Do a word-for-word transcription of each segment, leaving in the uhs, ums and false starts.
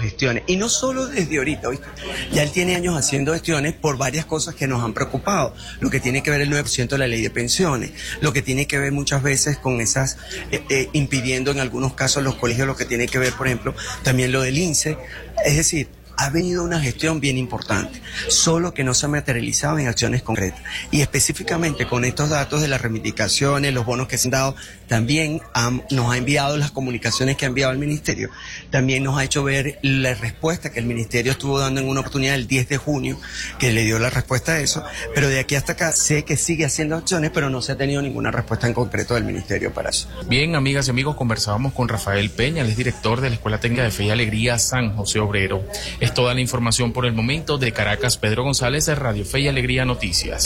gestiones, y no solo desde ahorita, ¿viste? Ya él tiene años haciendo gestiones por varias cosas que nos han preocupado, lo que tiene que ver el nueve por ciento de la ley de pensiones, lo que tiene que ver muchas veces con esas, eh, eh, impidiendo en algunos casos los colegios, lo que tiene que ver, por ejemplo, también lo del I N S E, es decir, ha venido una gestión bien importante, solo que no se ha materializado en acciones concretas. Y específicamente con estos datos de las reivindicaciones, los bonos que se han dado, también han, nos ha enviado las comunicaciones que ha enviado el Ministerio, también nos ha hecho ver la respuesta que el Ministerio estuvo dando en una oportunidad el diez de junio, que le dio la respuesta a eso, pero de aquí hasta acá sé que sigue haciendo acciones, pero no se ha tenido ninguna respuesta en concreto del Ministerio para eso. Bien, amigas y amigos, conversábamos con Rafael Peña, él es director de la Escuela Técnica de Fe y Alegría San José Obrero. Es toda la información por el momento. De Caracas, Pedro González, de Radio Fe y Alegría Noticias.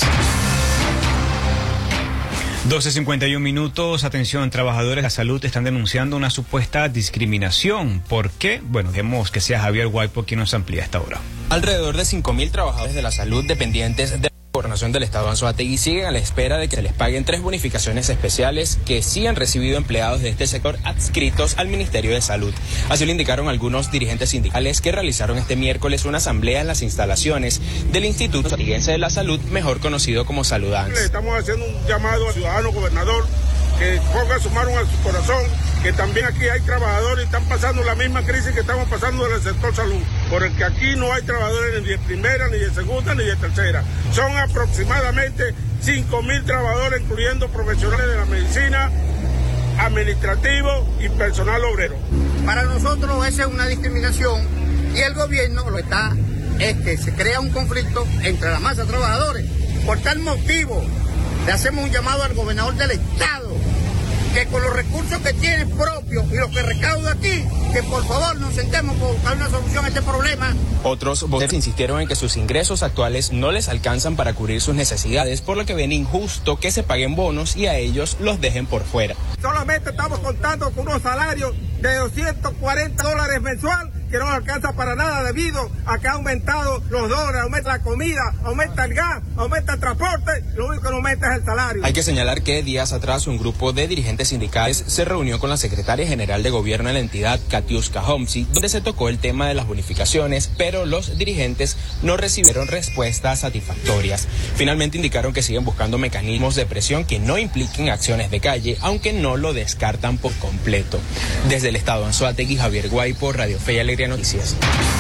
doce cincuenta y un minutos. Atención, trabajadores de la salud están denunciando una supuesta discriminación. ¿Por qué? Bueno, dejemos que sea Javier Guaypo quien nos amplía esta hora. Alrededor de cinco mil trabajadores de la salud dependientes de la Gobernación del Estado Anzoátegui siguen a la espera de que se les paguen tres bonificaciones especiales que sí han recibido empleados de este sector adscritos al Ministerio de Salud. Así lo indicaron algunos dirigentes sindicales que realizaron este miércoles una asamblea en las instalaciones del Instituto Anzoáteguense de la Salud, mejor conocido como Saludans. Estamos haciendo un llamado al ciudadano gobernador que ponga su mano a su corazón, que también aquí hay trabajadores y están pasando la misma crisis que estamos pasando en el sector salud, porque aquí no hay trabajadores ni de primera, ni de segunda, ni de tercera. Son aproximadamente cinco mil trabajadores, incluyendo profesionales de la medicina, administrativo y personal obrero. Para nosotros esa es una discriminación y el gobierno lo está, es que se crea un conflicto entre la masa de trabajadores. Por tal motivo, le hacemos un llamado al gobernador del estado, que con los recursos que tiene propios y los que recauda aquí, que por favor nos sentemos por buscar una solución a este problema. Otros voceros insistieron en que sus ingresos actuales no les alcanzan para cubrir sus necesidades, por lo que ven injusto que se paguen bonos y a ellos los dejen por fuera. Solamente estamos contando con unos salarios de doscientos cuarenta dólares mensual, que no alcanza para nada debido a que ha aumentado los dólares, aumenta la comida, aumenta el gas, aumenta el transporte, lo único que no aumenta es el salario. Hay que señalar que días atrás un grupo de dirigentes sindicales se reunió con la secretaria general de gobierno de la entidad, Katiuska Homsi, donde se tocó el tema de las bonificaciones, pero los dirigentes no recibieron respuestas satisfactorias. Finalmente indicaron que siguen buscando mecanismos de presión que no impliquen acciones de calle, aunque no lo descartan por completo. Desde el estado Anzoátegui, Javier Guaypo, Radio Fe y Alegría Noticias.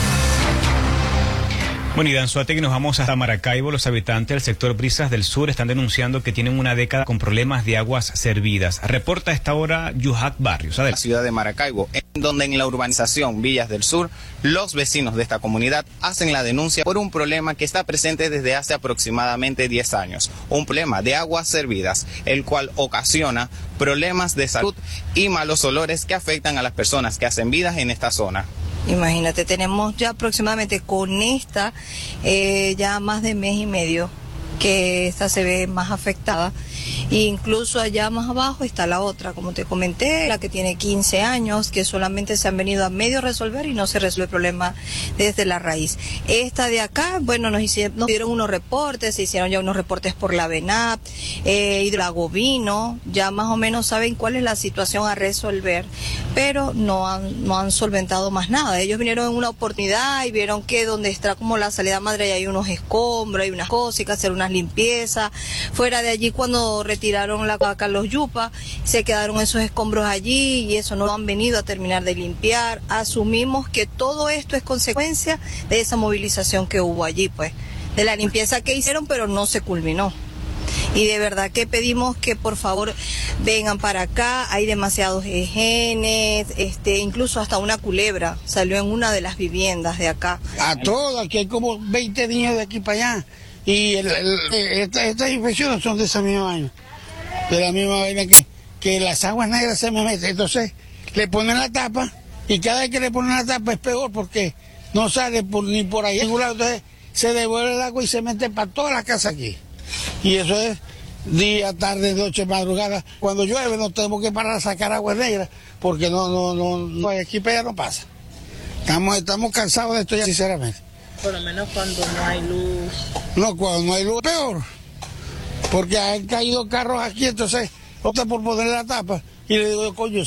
Bueno, y de Anzoátegui nos vamos hasta Maracaibo. Los habitantes del sector Brisas del Sur están denunciando que tienen una década con problemas de aguas servidas. Reporta a esta hora Yuhac Barrios. La ciudad de Maracaibo, en donde en la urbanización Villas del Sur, los vecinos de esta comunidad hacen la denuncia por un problema que está presente desde hace aproximadamente diez años. Un problema de aguas servidas, el cual ocasiona problemas de salud y malos olores que afectan a las personas que hacen vidas en esta zona. Imagínate, tenemos ya aproximadamente con esta eh, ya más de mes y medio que esta se ve más afectada. E incluso allá más abajo está la otra, como te comenté, la que tiene quince años, que solamente se han venido a medio resolver y no se resuelve el problema desde la raíz. Esta de acá, bueno, nos hicieron, nos dieron unos reportes, se hicieron ya unos reportes por la VENAP, eh, Hidroagovino, ya más o menos saben cuál es la situación a resolver, pero no han, no han solventado más nada. Ellos vinieron en una oportunidad y vieron que donde está como la salida madre hay unos escombros, hay unas cosas, hay que hacer unas limpiezas. Fuera de allí, cuando retiraron la vaca los yupas, se quedaron esos escombros allí y eso no lo han venido a terminar de limpiar. Asumimos que todo esto es consecuencia de esa movilización que hubo allí, pues, de la limpieza que hicieron, pero no se culminó. Y de verdad que pedimos que por favor vengan para acá, hay demasiados ejenes, este, incluso hasta una culebra salió en una de las viviendas de acá. A todos, aquí hay como veinte niños de aquí para allá. Y el, el, esta, estas infecciones son de ese mismo año, de la misma vaina que, que las aguas negras se me meten. Entonces le ponen la tapa y cada vez que le ponen la tapa es peor porque no sale por, ni por ahí. Entonces se devuelve el agua y se mete para toda la casa aquí. Y eso es día, tarde, noche, madrugada. Cuando llueve no tenemos que parar a sacar agua negra porque no, no, no, no aquí para allá no pasa. Estamos, estamos cansados de esto ya, sinceramente. Por lo menos cuando no hay luz. No, cuando no hay luz, peor. Porque han caído carros aquí, entonces opta por poner la tapa. Y le digo, coño,